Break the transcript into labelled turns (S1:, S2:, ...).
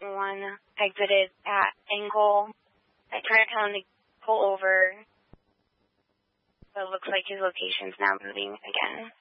S1: one exited at Angle. I tried to tell him to pull over, but it looks like his location's now moving again.